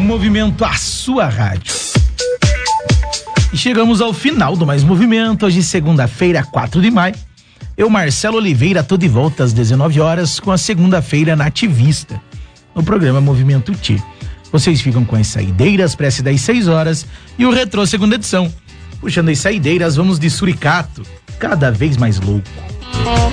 Movimento, a sua rádio. E chegamos ao final do Mais Movimento, hoje segunda-feira, 4 de maio. Eu, Marcelo Oliveira, tô de volta às 19 horas com a segunda-feira nativista, no programa Movimento T. Vocês ficam com as saideiras, prece das 6 horas e o Retrô segunda edição. Puxando as saideiras, vamos de Suricato, cada vez mais louco.